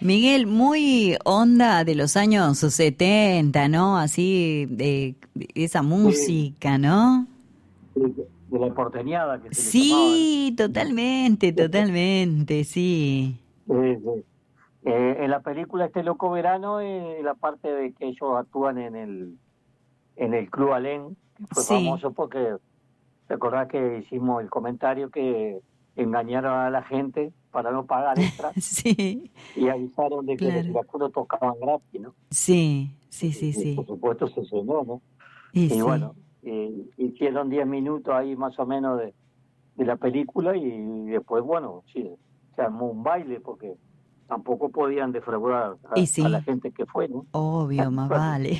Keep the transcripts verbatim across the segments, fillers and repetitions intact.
Miguel, muy onda de los años setenta, ¿no? Así, de, de esa Sí, música, ¿no? de, de la porteñada que se le llamaba, ¿no? Sí, totalmente, totalmente, sí. Eh, sí. Eh, en la película Este Loco Verano, eh, la parte de que ellos actúan en el, en el Club Alén, que fue Sí, famoso porque, ¿te acordás que hicimos el comentario que engañaron a la gente para no pagar extra sí, y avisaron de que los claro. iracundos tocaban gratis, ¿no? Sí, Y, sí, sí, y por sí. supuesto se llenó, ¿no? Y Y sí. bueno, eh, hicieron diez minutos ahí más o menos de, de la película y después, bueno, sí, se armó un baile porque tampoco podían defraudar Y a, a la sí, gente que fue, ¿no? obvio, más vale.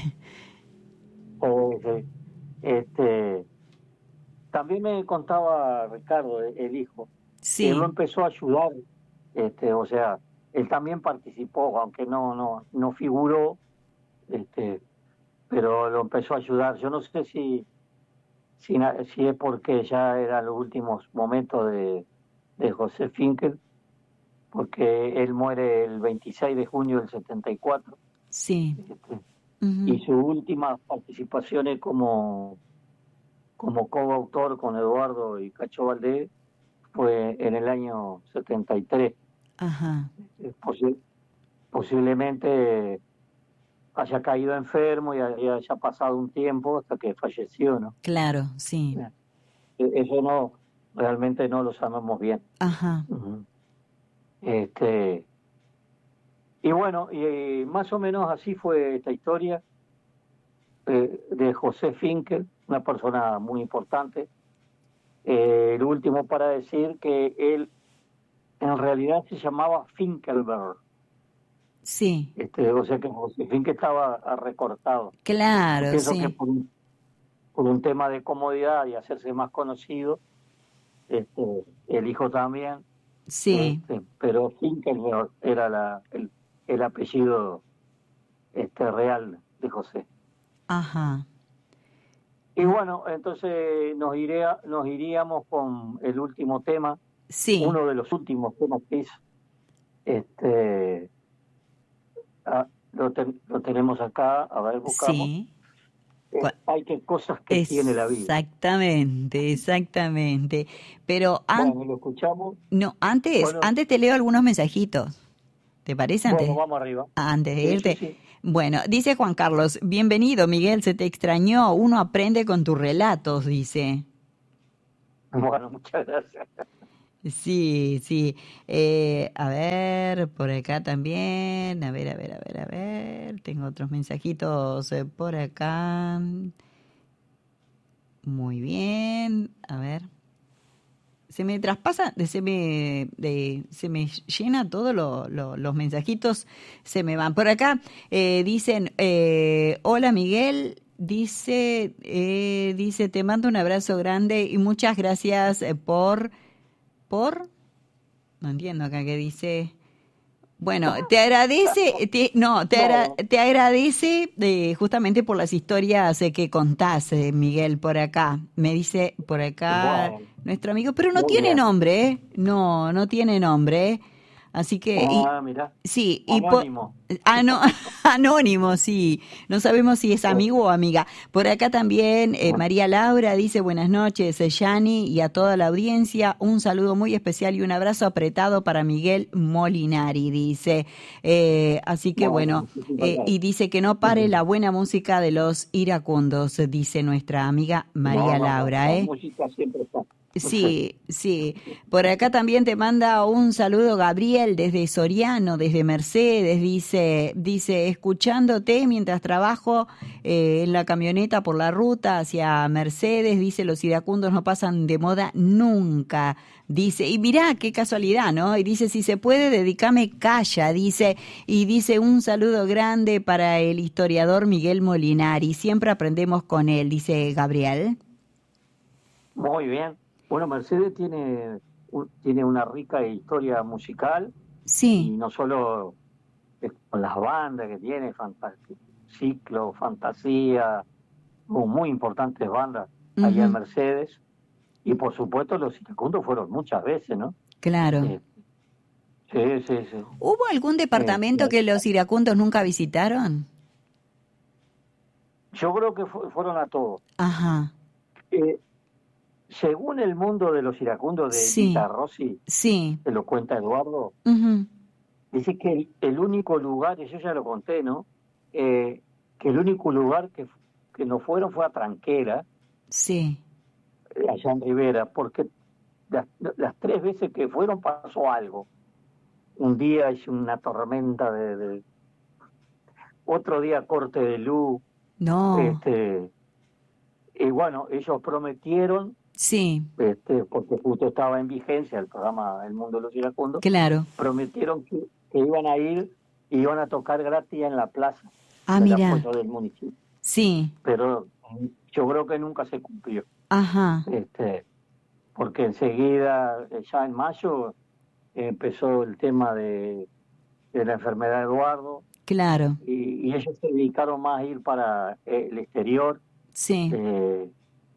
Eh, eh, este, también me contaba Ricardo, el, el hijo, que él lo Sí, empezó a ayudar, este, o sea, él también participó, aunque no, no, no figuró, este, pero lo empezó a ayudar. Yo no sé si, si, na- si es porque ya eran los últimos momentos de, de José Finkel, porque él muere el veintiséis de junio del setenta y cuatro, sí. este, y Ujú. sus últimas participaciones como, como coautor con Eduardo y Cacho Valdés fue en el año setenta y tres. Ajá. Eh, posi- Posiblemente haya caído enfermo y haya, haya pasado un tiempo hasta que falleció, ¿no? Claro, sí. Eh, Eso no, realmente no lo sabemos bien. Ajá. Ujú. Este, y bueno, y más o menos así fue esta historia eh, de José Finkel, una persona muy importante. Eh, el último para decir que él en realidad se llamaba Finkelberg, Sí. este, o sea que José Finkel estaba ah, recortado. Yo Claro, pienso que sí. por un, por un tema de comodidad y hacerse más conocido, este, el hijo también, Sí. este, pero Finkelberg era la, el, el apellido este, real de José. Ajá. Y bueno, entonces nos, iré, nos iríamos con el último tema, Sí. uno de los últimos temas que hizo. Este, ah, lo, ten- lo tenemos acá, a ver, buscamos. Sí. Eh, Cua- hay que cosas que tiene la vida. Exactamente, exactamente. Pero an- Bueno, lo escuchamos. no, antes, Bueno, antes te leo algunos mensajitos. ¿Te parece bueno, antes? vamos arriba. Antes de Sí, sí, irte. sí. Bueno, dice Juan Carlos, bienvenido, Miguel, se te extrañó. Uno aprende con tus relatos, dice. Bueno, muchas gracias. Sí, sí. Eh, a ver, por acá también. A ver, a ver, a ver, a ver. Tengo otros mensajitos eh, por acá. Muy bien. A ver. Se me traspasa, se me, de, se me llena todos lo, lo- los mensajitos, se me van. Por acá eh, dicen, eh, hola Miguel, dice, eh, dice, te mando un abrazo grande y muchas gracias eh, por, por, no entiendo acá que dice. Bueno, te agradece, te- no, te, agra- Bueno, te agradece eh, justamente por las historias eh, que contás, eh, Miguel, por acá. Me dice por acá bueno, nuestro amigo, pero no muy tiene bien. nombre, ¿eh? No, no tiene nombre, ¿eh? Así que, y, Ah, mira, sí, y po- anónimo. ah, no, anónimo, sí. No sabemos si es amigo o amiga. Por acá también eh, María Laura dice buenas noches, eh, Yani, y a toda la audiencia. Un saludo muy especial y un abrazo apretado para Miguel Molinari, dice. Eh, así que Bueno, bueno, muchísimas eh, y gracias. dice que no pare la buena música de los iracundos, dice nuestra amiga No, María no, no, Laura, la ¿eh? música siempre está. Sí, sí. Por acá también te manda un saludo Gabriel desde Soriano, desde Mercedes, dice, dice, escuchándote mientras trabajo eh, en la camioneta por la ruta hacia Mercedes, dice, los iracundos no pasan de moda nunca, dice, y mirá qué casualidad, ¿no? Y dice, si se puede, dedícame calla, dice, y dice, un saludo grande para el historiador Miguel Molinari, siempre aprendemos con él, dice Gabriel. Muy bien. Bueno, Mercedes tiene, un- tiene una rica historia musical Sí. y no solo eh, con las bandas que tiene, Fanta- Ciclo, Fantasía, hubo muy importantes bandas allá en Ujú. Mercedes y por supuesto los iracundos fueron muchas veces, ¿no? Claro. Eh, Sí, sí, sí. ¿Hubo algún departamento Eh, que los iracundos nunca visitaron? yo creo que fu- fueron a todos. Ajá, Eh, según el mundo de los iracundos de Vita sí, Rossi, sí. que lo cuenta Eduardo, Ujú. dice que el, el único lugar, y yo ya lo conté, ¿no? Eh, que el único lugar que, que no fueron fue a Tranquera, Sí, eh, allá en Rivera, porque las, las tres veces que fueron pasó algo. Un día hizo una tormenta de, de- otro día corte de luz, no, este, y bueno, ellos prometieron, sí, este, porque justo estaba en vigencia el programa El Mundo de los Iracundos, claro. prometieron que, que iban a ir y iban a tocar gratis en la plaza Ah, del mira, apoyo del municipio, sí, pero yo creo que nunca se cumplió, ajá, este, porque enseguida, eh, ya en mayo, empezó el tema de, de la enfermedad de Eduardo, claro, y, y ellos se dedicaron más a ir para eh, el exterior. sí, eh,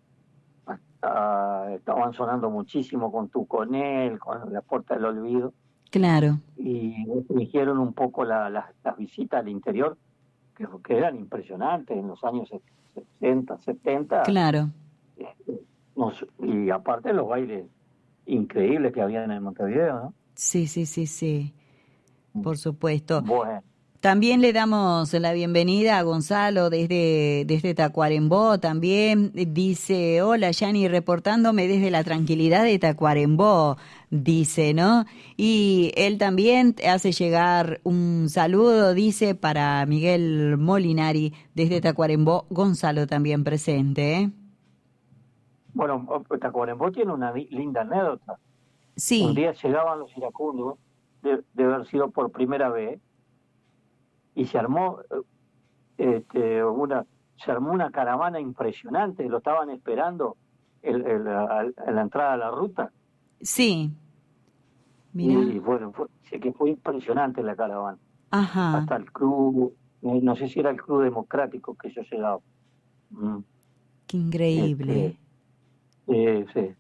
a- estaban sonando muchísimo con Tu Con Él, con La Puerta del Olvido, claro, y restringieron un poco la- la- las visitas al interior, que, que eran impresionantes en los años sesenta, setenta, claro. este, nos- y aparte los bailes increíbles que había en el Montevideo, Sí, sí, sí, sí, ¿no? por supuesto. Bueno, También le damos la bienvenida a Gonzalo desde, desde Tacuarembó. También dice, hola Yani, reportándome desde la tranquilidad de Tacuarembó, dice, ¿no? Y él también hace llegar un saludo, dice, para Miguel Molinari desde Tacuarembó. Gonzalo también presente, ¿eh? bueno, Tacuarembó tiene una li- linda anécdota. Un Sí, día llegaban los iracundos, de, de haber sido por primera vez, y se armó este, una se armó una caravana impresionante, lo estaban esperando el, el, al- en la entrada a la ruta, sí, y mira, bueno, fue, sé que fue impresionante la caravana, ajá, hasta el club, no, no sé si era el club democrático que yo llegaba. Mm, qué este, increíble. eh, sí.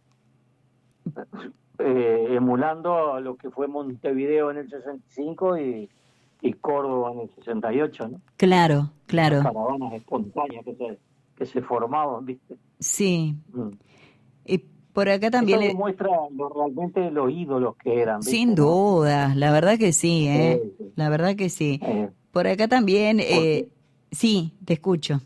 Eh, emulando lo que fue Montevideo en el sesenta y cinco y, y Córdoba en el sesenta y ocho, ¿no? Claro, Esas claro, caravanas espontáneas que se, que se formaban, ¿viste? sí. Mm. Y por acá también Eso le... demuestra lo, realmente los ídolos que eran, Sin ¿viste? ¿No? duda, la verdad que sí, ¿eh? Eh, La verdad que sí. eh, Por acá también, porque, eh, sí, te escucho.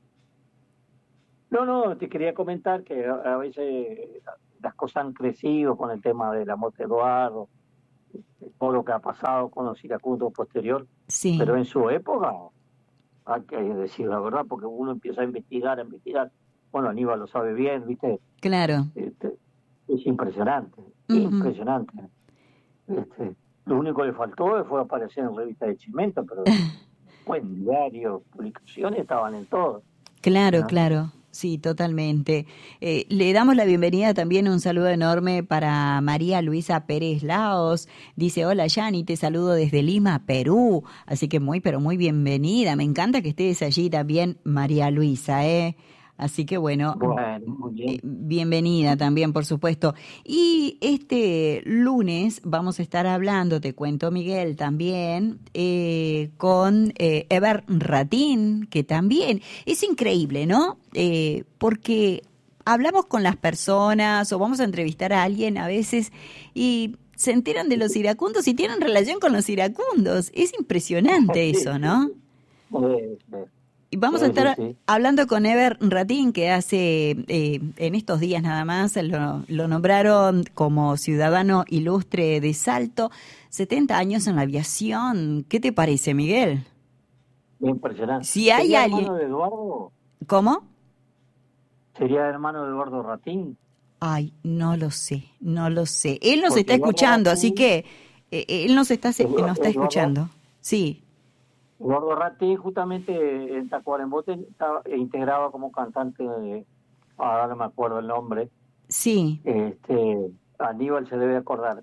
no, no, te quería comentar que a, a veces las cosas han crecido con el tema de la muerte de Eduardo, todo lo que ha pasado con los iracundos posterior, Sí, pero en su época, hay que decir la verdad, porque uno empieza a investigar, a investigar. Bueno, Aníbal lo sabe bien, ¿viste? claro. Este, es impresionante, Ujú. impresionante. Este, lo único que le faltó fue aparecer en revistas de Chimento, pero buen diario, publicaciones estaban en todo, Claro, ¿no? claro. Sí, totalmente. Eh, le damos la bienvenida también, un saludo enorme para María Luisa Pérez Laos. Dice, hola Yani, te saludo desde Lima, Perú. Así que muy, pero muy bienvenida. Me encanta que estés allí también, María Luisa, ¿eh? Así que bueno, Bueno, muy eh, bien. bienvenida también, por supuesto. Y este lunes vamos a estar hablando, te cuento Miguel, también eh, con eh, Eber Ratín, que también es increíble, ¿no? Eh, porque hablamos con las personas o vamos a entrevistar a alguien a veces y se enteran de los iracundos y tienen relación con los iracundos. Es impresionante Sí, eso, sí, ¿no? sí. Eh, eh, Y vamos a sí, sí, estar sí. hablando con Eber Ratín, que hace, eh, en estos días nada más, lo, lo nombraron como ciudadano ilustre de Salto, setenta años en la aviación. ¿Qué te parece, Miguel? Impresionante. Si hay ¿Sería hermano alguien... de Eduardo? ¿Cómo? ¿Sería hermano de Eduardo Ratín? Ay, no lo sé, no lo sé. Él nos Porque está Eduardo escuchando, así Ratín, que eh, él nos está, se- Edu- nos está Eduardo, escuchando. Sí, Eduardo Ratín justamente en Tacuarembó te- estaba- e integraba como cantante de, ahora no me acuerdo el nombre, sí, este, Aníbal se debe acordar.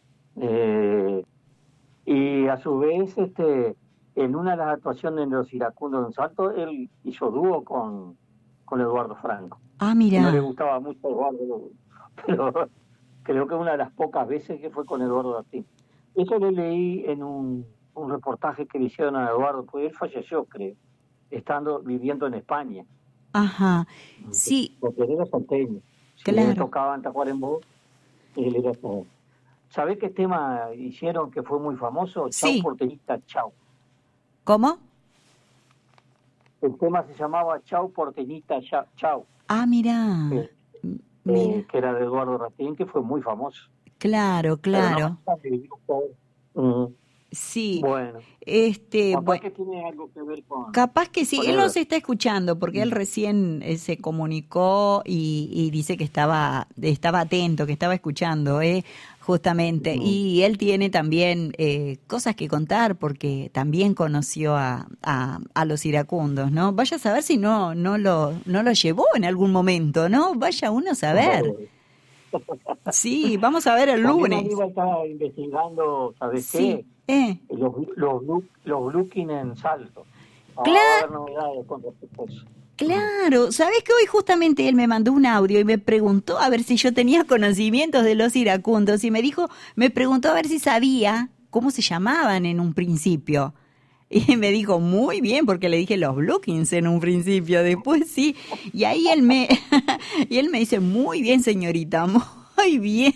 Eh, y a su vez, este, en una de las actuaciones de los iracundos en Salto, él hizo dúo con, con Eduardo Franco. ah, No le mira, gustaba mucho Eduardo, pero creo que una de las pocas veces que fue con Eduardo Ratín. Eso lo leí en un, un reportaje que le hicieron a Eduardo, porque él falleció, creo, estando viviendo en España. Ajá, sí, Porque él era salteño. Si él claro. tocaba en Tacuarembó, él era como... ¿Sabés qué tema hicieron que fue muy famoso? Chau Sí, Porteñita, chau. ¿cómo? El tema se llamaba Chau Porteñita, Cha- chau, Ah, mira, eh, eh, mira, que era de Eduardo Ratín, que fue muy famoso. claro, Pero no claro. me acuerdo del grupo. Mm, Sí, bueno, este, capaz bueno. que tiene algo que ver con, Capaz que sí, con él nos Ever. está escuchando porque él Mm, recién eh, se comunicó y, y dice que estaba, estaba atento, que estaba escuchando, eh, justamente. mm. Y él tiene también eh, cosas que contar porque también conoció a, a, a los iracundos, ¿no? Vaya a saber si no, no lo, no lo llevó en algún momento, ¿no? Vaya uno a saber. Sí, vamos a ver el También lunes. Aníbal estaba investigando, ¿sabes Sí, qué? eh. Los, los, blu- los blueking en Salto. Ahora va a Claro. haber novedades con respecto a eso. Mm. Claro, ¿sabés que hoy justamente él me mandó un audio y me preguntó a ver si yo tenía conocimientos de los iracundos y me dijo, me preguntó a ver si sabía cómo se llamaban en un principio. Y me dijo, muy bien, porque le dije los Bluekins en un principio, después sí. Y ahí él me, y él me dice, muy bien, señorita, muy bien.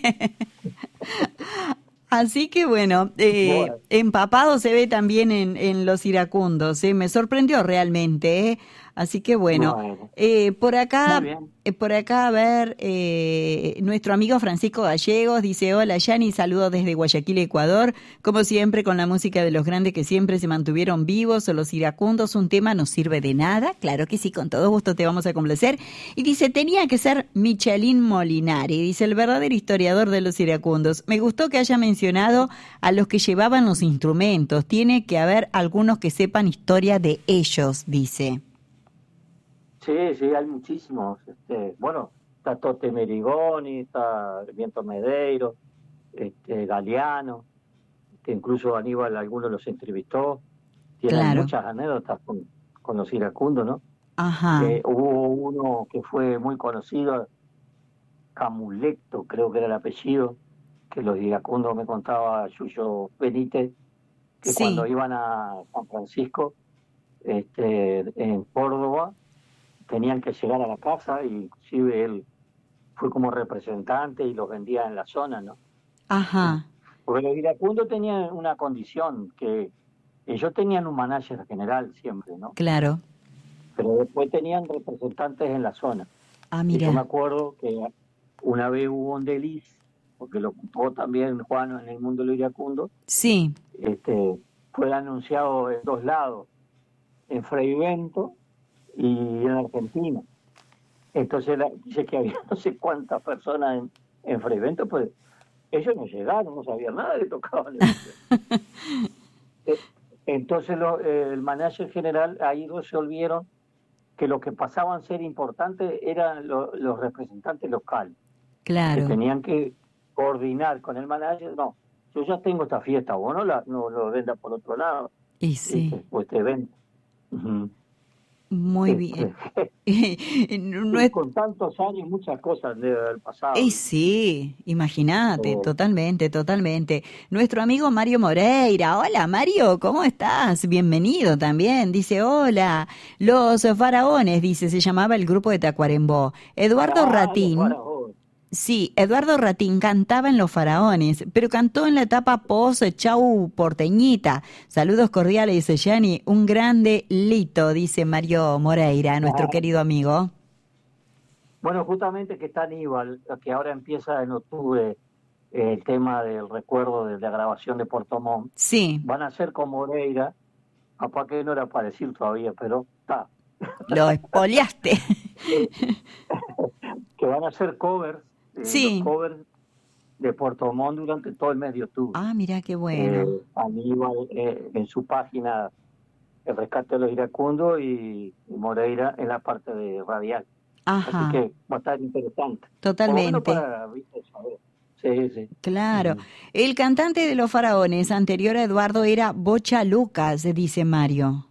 Así que bueno, eh, Bueno, empapado se ve también en, en los iracundos, ¿eh? Me sorprendió realmente, ¿eh? Así que bueno, bueno, eh, por muy acá, bien. eh, por acá a ver, eh, nuestro amigo Francisco Gallegos dice, hola Yani, saludos desde Guayaquil, Ecuador, como siempre con la música de los grandes que siempre se mantuvieron vivos, o los iracundos, un tema no sirve de nada, claro que sí, con todo gusto te vamos a complacer. Y dice, tenía que ser Michelín Molinari, dice el verdadero historiador de los iracundos. Me gustó que haya mencionado a los que llevaban los instrumentos. Tiene que haber algunos que sepan historia de ellos, dice. Sí, sí, hay muchísimos. Este, bueno, está Tote Merigoni, está Viento Medeiro, este, Galeano, que incluso Aníbal algunos los entrevistó. Tienen Claro. muchas anécdotas con, con los iracundos, ¿no? Ajá. Eh, hubo uno que fue muy conocido, Camulecto, creo que era el apellido, que los iracundos me contaba Yuyo Benítez, que cuando Sí. iban a San Francisco, este, en Córdoba, tenían que llegar a la casa, y inclusive él fue como representante y los vendía en la zona, ¿no? Ajá. Porque los iracundos tenían una condición, que ellos tenían un manager general siempre, ¿no? Claro. Pero después tenían representantes en la zona. Ah, Y yo me mira. acuerdo que una vez hubo un desliz, porque lo ocupó también Juan en el mundo de los iracundos, Sí. este, fue anunciado en dos lados, en Freivento y en Argentina. Entonces la, dice que había no sé cuántas personas en, en Freivento, pues ellos no llegaron, no sabían nada que tocaban el instrumento. Eh, Entonces lo, eh, el manager general, ahí dos se olvidaron que lo que pasaban a ser importantes eran lo, los representantes locales, que Claro. tenían que coordinar con el manager. No, yo ya tengo esta fiesta, vos no, la, no lo vendas por otro lado, Y ¿viste? sí. Pues te ven. Uh-huh. Muy bien. Este, No y es. con tantos años muchas cosas debe haber pasado, Y ¿viste? sí, imagínate, Eh, totalmente, totalmente. Nuestro amigo Mario Moreira, hola Mario, ¿cómo estás? Bienvenido también, dice hola. Los Faraones, dice, se llamaba el grupo de Tacuarembó. Eduardo ah, los Ratín, faraones. sí, Eduardo Ratín cantaba en Los Faraones, pero cantó en la etapa post Chau Porteñita. Saludos cordiales, dice Yani, un grande Lito, dice Mario Moreira, nuestro querido amigo. Bueno, justamente que está Aníbal, que ahora empieza en octubre, eh, el tema del recuerdo de la grabación de Puerto Montt. Sí, Van a ser con Moreira, capaz que no era para decir todavía, pero está. lo espoliaste. Eh, que van a hacer covers, eh, los Sí. covers de Puerto Montt durante todo el mes de octubre. Ah, mira qué Eh, bueno. Aníbal eh, en su página, El Rescate de los Iracundos, y, y Moreira en la parte de radial. Así Ajá, que va a estar interesante. Por lo menos totalmente. para, ¿viste? Saber. Sí, sí. Claro. Ujú. El cantante de Los Faraones anterior a Eduardo era Bocha Lucas, dice Mario.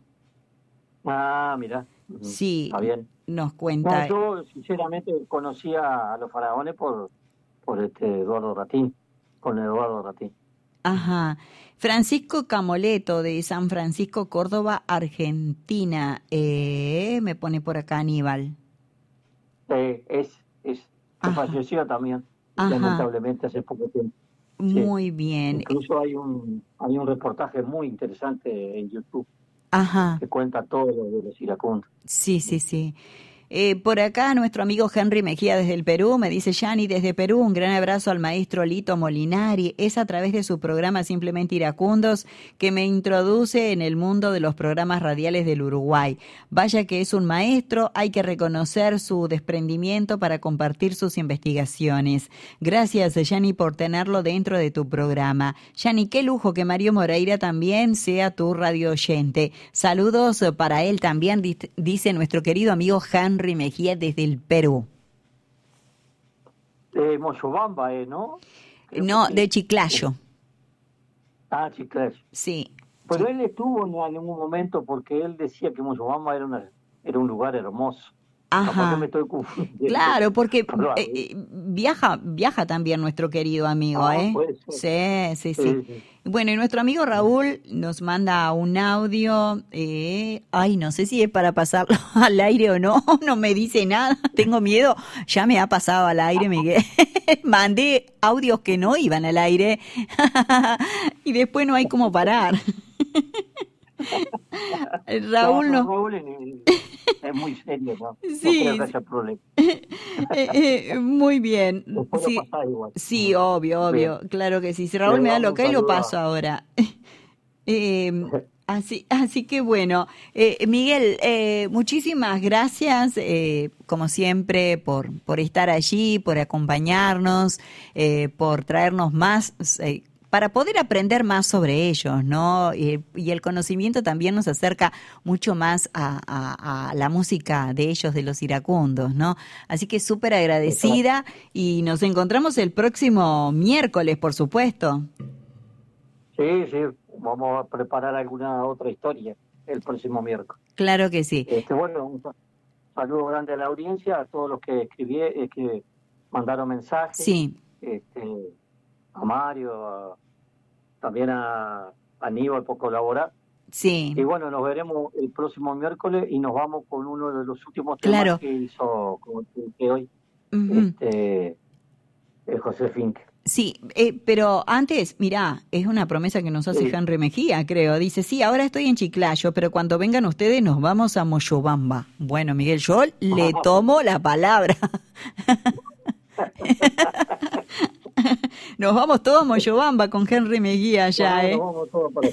Ah, mira, ujú, Sí, está bien. nos No, cuenta. yo sinceramente conocía a los faraones por, por este Eduardo Ratín, con Eduardo Ratín. Ajá. Francisco Camoleto, de San Francisco, Córdoba, Argentina. Eh, me pone por acá Aníbal. Eh, es, es, que Ajá. falleció también, Ajá. lamentablemente, hace poco tiempo. Sí. Muy bien. Incluso hay un, hay un reportaje muy interesante en YouTube Ajá. que cuenta todo lo de los iracundos. Sí, sí, sí. Eh, por acá nuestro amigo Henry Mejía desde el Perú me dice: Yani, desde Perú, un gran abrazo al maestro Lito Molinari. Es a través de su programa Simplemente Iracundos que me introduce en el mundo de los programas radiales del Uruguay. Vaya que es un maestro, hay que reconocer su desprendimiento para compartir sus investigaciones. Gracias, Yani, por tenerlo dentro de tu programa. Yani, qué lujo que Mario Moreira también sea tu radio oyente. Saludos para él también, dice nuestro querido amigo Henry Mejía desde el Perú. Eh, Moyobamba, eh, ¿no? Creo no, sí. de Chiclayo. Ah, Chiclayo. Sí. Pero sí. él estuvo en algún momento porque él decía que Moyobamba era, una, era un lugar hermoso. Ajá. Que me estoy confundiendo. Claro, porque Pero, eh, eh, viaja viaja también nuestro querido amigo, ah, ¿eh? puede ser. Sí, sí, Sí, sí. sí. Bueno, y nuestro amigo Raúl nos manda un audio. Eh, ay, no sé si es para pasarlo al aire o no. No me dice nada. Tengo miedo. Ya me ha pasado al aire, Miguel. Mandé audios que no iban al aire. Y después no hay cómo parar. Raúl no. Raúl es, es muy serio, ¿no? Sí, no creo que haya problema. eh, eh, muy bien. Después Sí, lo pasás igual. sí, obvio, obvio, Bien. claro que sí. Si Raúl me da lo que lo paso ahora. eh, así, así que bueno, eh, Miguel, eh, muchísimas gracias, eh, como siempre, por, por estar allí, por acompañarnos, eh, por traernos más. Eh, para poder aprender más sobre ellos, ¿no? Y, y el conocimiento también nos acerca mucho más a, a, a la música de ellos, de los iracundos, ¿no? Así que súper agradecida y nos encontramos el próximo miércoles, por supuesto. Sí, sí, vamos a preparar alguna otra historia el próximo miércoles. Claro que sí. Este, bueno, un saludo grande a la audiencia, a todos los que escribí, eh, que mandaron mensajes. Sí. Este, a Mario, a también a Aníbal por colaborar. Sí. Y bueno, nos veremos el próximo miércoles y nos vamos con uno de los últimos temas claro. que hizo, como te dije hoy, uh-huh. este, eh, José Fink. Sí, eh, pero antes, mirá, es una promesa que nos hace sí. Henry Mejía, creo. Dice, sí, ahora estoy en Chiclayo, pero cuando vengan ustedes nos vamos a Moyobamba. Bueno, Miguel, yo le tomo la palabra. Nos vamos todos a Moyobamba con Henry Mejía allá, bueno, ¿eh? Nos vamos todos para